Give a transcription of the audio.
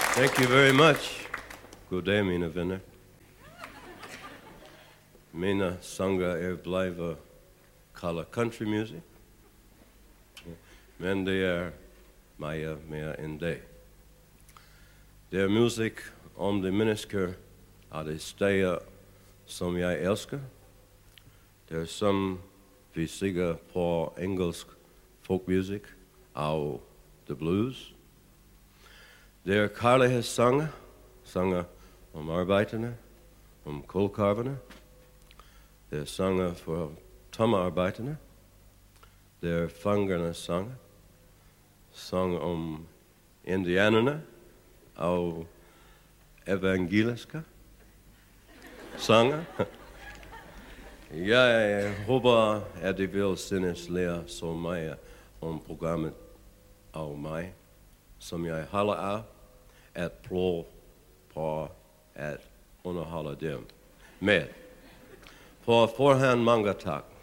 Thank you very much. God dag, mine venner. Mine sanger blijven kalde country music. Men det mere end det. Det musik om de mennesker af de steder, som jeg elsker. Det som vi siger på engelsk folkmusik og the blues. Det kærlighedssange, sanger om arbejderne, om kulkarverne. Det sanger for tommearbejderne. Det fangernes sange, sang om indianerne og evangeliske sanger. Jeg håber, at de vil synes lære så meget om programmet og mig, som jeg holder af at prøve på at underholde dem med. På forhånd mange tak.